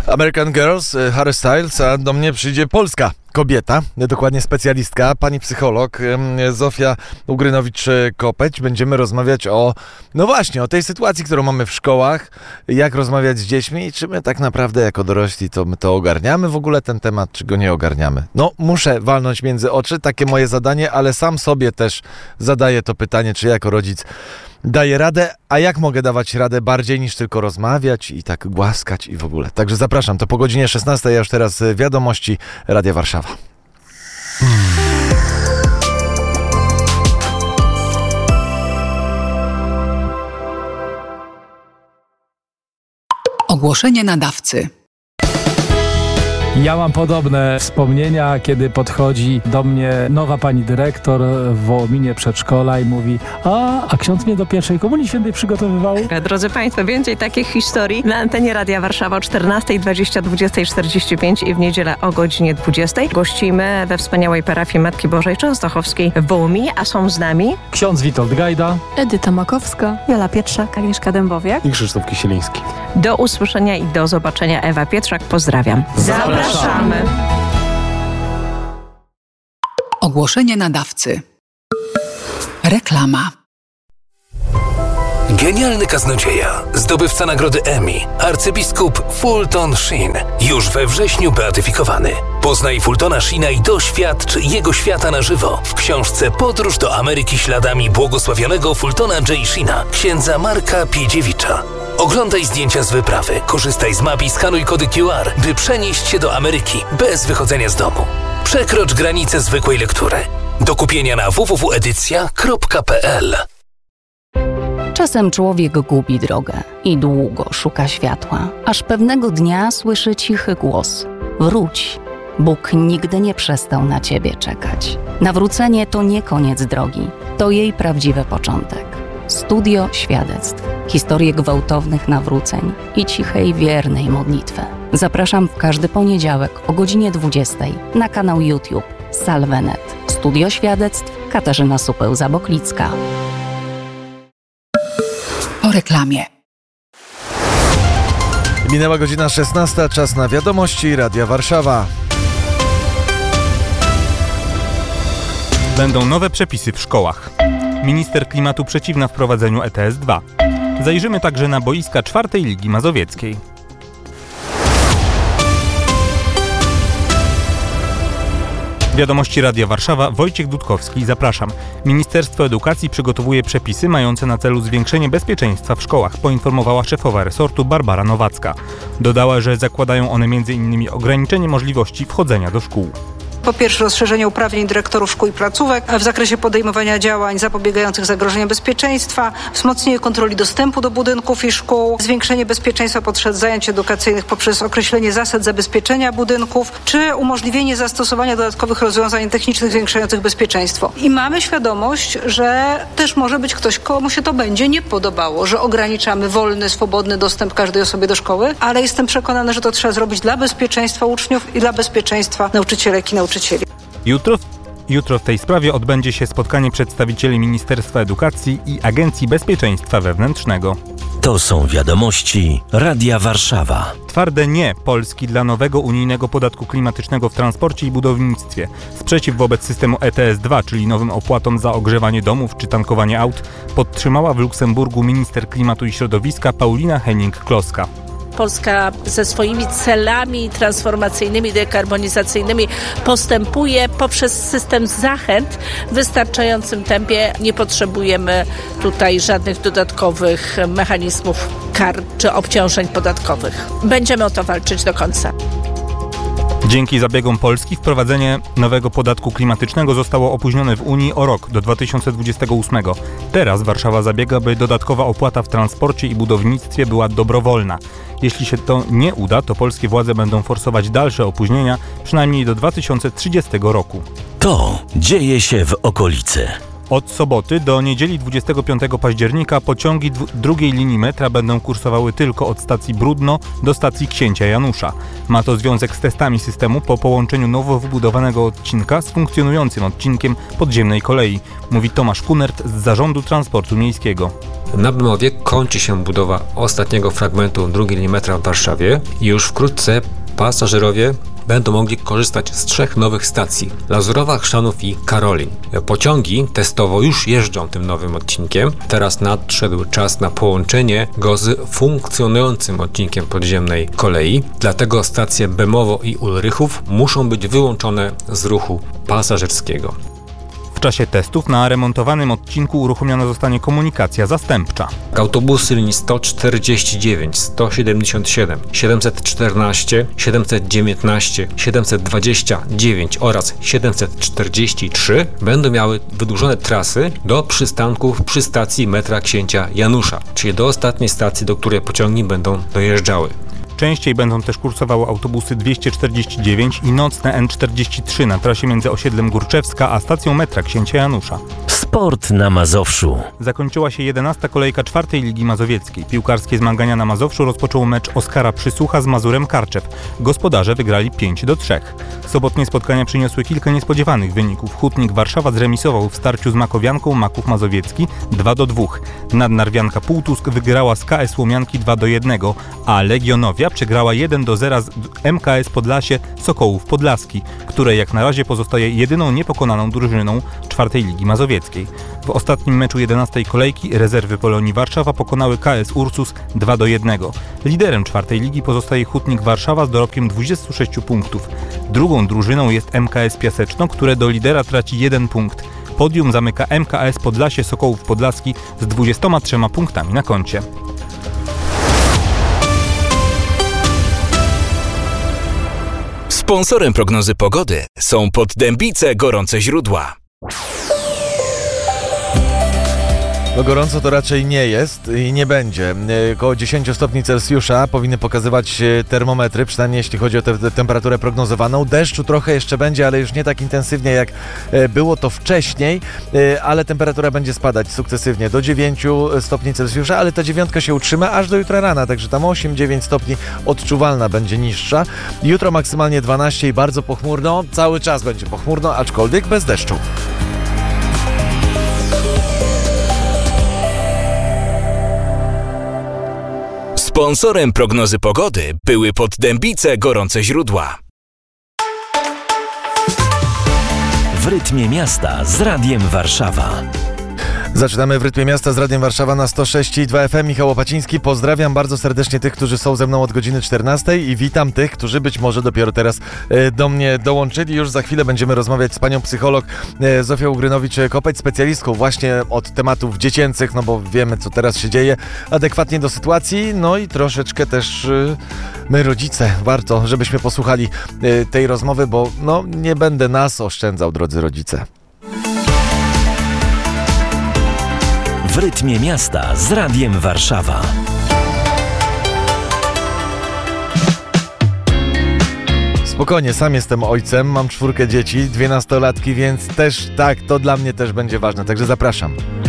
American Girls, Harry Styles, a do mnie przyjdzie polska kobieta, dokładnie specjalistka, pani psycholog Zofia Ugrynowicz-Kopeć. Będziemy rozmawiać o tej sytuacji, którą mamy w szkołach, jak rozmawiać z dziećmi i czy my tak naprawdę jako dorośli to my to ogarniamy w ogóle ten temat, czy go nie ogarniamy. Muszę walnąć między oczy, takie moje zadanie, ale sam sobie też zadaję to pytanie, czy jako rodzic daję radę, a jak mogę dawać radę bardziej niż tylko rozmawiać i tak głaskać i w ogóle. Także zapraszam, to po godzinie 16, ja już teraz wiadomości Radia Warszawa. Ogłoszenie nadawcy. Ja mam podobne wspomnienia, kiedy podchodzi do mnie nowa pani dyrektor w Wołominie przedszkola i mówi: a ksiądz mnie do pierwszej komunii świętej przygotowywał. Drodzy Państwo, więcej takich historii na antenie Radia Warszawa o 14:20, 20:45 i w niedzielę o godzinie 20:00. Gościmy we wspaniałej parafii Matki Bożej Częstochowskiej w Wołominie, a są z nami Ksiądz Witold Gajda, Edyta Makowska, Jola Pietrzak, Agnieszka Dębowiak i Krzysztof Kisieliński. Do usłyszenia i do zobaczenia. Ewa Pietrzak, pozdrawiam. Zapraszamy. Ogłoszenie nadawcy. Reklama. Genialny kaznodzieja, zdobywca nagrody Emmy, arcybiskup Fulton Sheen, już we wrześniu beatyfikowany. Poznaj Fultona Sheena i doświadcz jego świata na żywo w książce Podróż do Ameryki śladami błogosławionego Fultona J. Sheena, księdza Marka Piedziewicza. Oglądaj zdjęcia z wyprawy, korzystaj z map i skanuj kody QR, by przenieść się do Ameryki bez wychodzenia z domu. Przekrocz granicę zwykłej lektury. Do kupienia na www.edycja.pl. Czasem człowiek gubi drogę i długo szuka światła, aż pewnego dnia słyszy cichy głos: wróć, Bóg nigdy nie przestał na ciebie czekać. Nawrócenie to nie koniec drogi, to jej prawdziwy początek. Studio świadectw, historie gwałtownych nawróceń i cichej, wiernej modlitwy. Zapraszam w każdy poniedziałek o godzinie 20:00 na kanał YouTube Salvenet. Studio świadectw, Katarzyna Supeł-Zaboklicka. Po reklamie. Minęła godzina 16, czas na wiadomości Radia Warszawa. Będą nowe przepisy w szkołach. Minister klimatu przeciwna wprowadzeniu ETS-2. Zajrzymy także na boiska 4. Ligi Mazowieckiej. Wiadomości Radia Warszawa, Wojciech Dudkowski, zapraszam. Ministerstwo Edukacji przygotowuje przepisy mające na celu zwiększenie bezpieczeństwa w szkołach, poinformowała szefowa resortu Barbara Nowacka. Dodała, że zakładają one m.in. ograniczenie możliwości wchodzenia do szkół. Po pierwsze, rozszerzenie uprawnień dyrektorów szkół i placówek w zakresie podejmowania działań zapobiegających zagrożeniom bezpieczeństwa, wzmocnienie kontroli dostępu do budynków i szkół, zwiększenie bezpieczeństwa podczas zajęć edukacyjnych poprzez określenie zasad zabezpieczenia budynków, czy umożliwienie zastosowania dodatkowych rozwiązań technicznych zwiększających bezpieczeństwo. I mamy świadomość, że też może być ktoś, komu się to będzie nie podobało, że ograniczamy wolny, swobodny dostęp każdej osoby do szkoły, ale jestem przekonana, że to trzeba zrobić dla bezpieczeństwa uczniów i dla bezpieczeństwa nauczycielek i nauczycieli. Jutro w tej sprawie odbędzie się spotkanie przedstawicieli Ministerstwa Edukacji i Agencji Bezpieczeństwa Wewnętrznego. To są wiadomości Radia Warszawa. Twarde nie Polski dla nowego unijnego podatku klimatycznego w transporcie i budownictwie. Sprzeciw wobec systemu ETS-2, czyli nowym opłatom za ogrzewanie domów czy tankowanie aut, podtrzymała w Luksemburgu minister klimatu i środowiska Paulina Henning-Kloska. Polska ze swoimi celami transformacyjnymi, dekarbonizacyjnymi postępuje poprzez system zachęt w wystarczającym tempie. Nie potrzebujemy tutaj żadnych dodatkowych mechanizmów kar czy obciążeń podatkowych. Będziemy o to walczyć do końca. Dzięki zabiegom Polski wprowadzenie nowego podatku klimatycznego zostało opóźnione w Unii o rok, do 2028. Teraz Warszawa zabiega, by dodatkowa opłata w transporcie i budownictwie była dobrowolna. Jeśli się to nie uda, to polskie władze będą forsować dalsze opóźnienia, przynajmniej do 2030 roku. To dzieje się w okolicy. Od soboty do niedzieli 25 października pociągi drugiej linii metra będą kursowały tylko od stacji Bródno do stacji Księcia Janusza. Ma to związek z testami systemu po połączeniu nowo wybudowanego odcinka z funkcjonującym odcinkiem podziemnej kolei, mówi Tomasz Kunert z Zarządu Transportu Miejskiego. Na Bemowie kończy się budowa ostatniego fragmentu drugiej linii metra w Warszawie i już wkrótce pasażerowie będą mogli korzystać z 3 nowych stacji: Lazurowa, Chrzanów i Karolin. Pociągi testowo już jeżdżą tym nowym odcinkiem. Teraz nadszedł czas na połączenie go z funkcjonującym odcinkiem podziemnej kolei. Dlatego stacje Bemowo i Ulrychów muszą być wyłączone z ruchu pasażerskiego. W czasie testów na remontowanym odcinku uruchomiona zostanie komunikacja zastępcza. Autobusy linii 149, 177, 714, 719, 729 oraz 743 będą miały wydłużone trasy do przystanków przy stacji metra Księcia Janusza, czyli do ostatniej stacji, do której pociągi będą dojeżdżały. Częściej będą też kursowały autobusy 249 i nocne N43 na trasie między osiedlem Górczewska a stacją metra Księcia Janusza. Sport na Mazowszu. Zakończyła się 11. kolejka 4. Ligi Mazowieckiej. Piłkarskie zmagania na Mazowszu rozpoczął mecz Oskara Przysłucha z Mazurem Karczew. Gospodarze wygrali 5-3. Sobotnie spotkania przyniosły kilka niespodziewanych wyników. Hutnik Warszawa zremisował w starciu z Makowianką Maków Mazowiecki 2-2. Nadnarwianka Półtusk wygrała z KS Łomianki 2-1, a Legionowia przegrała 1-0 z MKS Podlasie Sokołów Podlaski, której jak na razie pozostaje jedyną niepokonaną drużyną 4. Ligi Mazowieckiej. W ostatnim meczu 11. kolejki rezerwy Polonii Warszawa pokonały KS Ursus 2-1. Liderem 4. ligi pozostaje Hutnik Warszawa z dorobkiem 26 punktów. Drugą drużyną jest MKS Piaseczno, które do lidera traci 1 punkt. Podium zamyka MKS Podlasie Sokołów Podlaski z 23 punktami na koncie. Sponsorem prognozy pogody są Poddębice Gorące Źródła. No gorąco to raczej nie jest i nie będzie. Około 10 stopni Celsjusza powinny pokazywać termometry, przynajmniej jeśli chodzi o tę temperaturę prognozowaną. Deszczu trochę jeszcze będzie, ale już nie tak intensywnie jak było to wcześniej, ale temperatura będzie spadać sukcesywnie do 9 stopni Celsjusza, ale ta 9 się utrzyma aż do jutra rana, także tam 8-9 stopni odczuwalna będzie niższa. Jutro maksymalnie 12 i bardzo pochmurno, cały czas będzie pochmurno, aczkolwiek bez deszczu. Sponsorem prognozy pogody były Poddębice Gorące Źródła. W rytmie miasta z Radiem Warszawa. Zaczynamy w rytmie miasta z Radiem Warszawa na 106,2 FM. Michał Łopaciński. Pozdrawiam bardzo serdecznie tych, którzy są ze mną od godziny 14 i witam tych, którzy być może dopiero teraz do mnie dołączyli. Już za chwilę będziemy rozmawiać z panią psycholog Zofią Ugrynowicz-Kopeć, specjalistką właśnie od tematów dziecięcych, no bo wiemy, co teraz się dzieje, adekwatnie do sytuacji, no i troszeczkę też my, rodzice, warto, żebyśmy posłuchali tej rozmowy, bo no nie będę nas oszczędzał, drodzy rodzice. W rytmie miasta z Radiem Warszawa. Spokojnie, sam jestem ojcem, mam 4 dzieci, 2 nastolatki, więc też tak, to dla mnie też będzie ważne, także zapraszam.